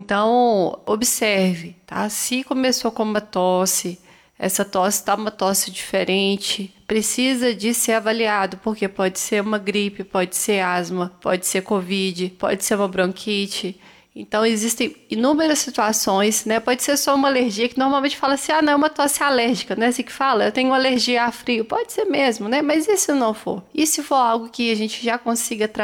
Então, observe, tá? Se começou com uma tosse, essa tosse está uma tosse diferente, precisa de ser avaliado, porque pode ser uma gripe, pode ser asma, pode ser covid, pode ser uma bronquite. Então, existem inúmeras situações, né? Pode ser só uma alergia, que normalmente fala assim, ah, não, é uma tosse alérgica, né? Assim que fala, eu tenho alergia a frio. Pode ser mesmo, né? Mas e se não for? E se for algo que a gente já consiga tratar?